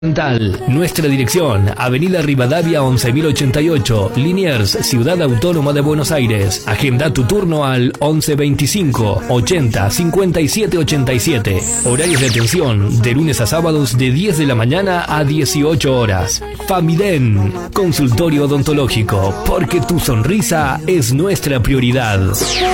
Nuestra dirección, Avenida Rivadavia 11.088, Liniers, Ciudad Autónoma de Buenos Aires. Agenda tu turno al 1125 80 57 87. Horarios de atención de lunes a sábados de 10 de la mañana a 18 horas. Famiden, consultorio odontológico, porque tu sonrisa es nuestra prioridad.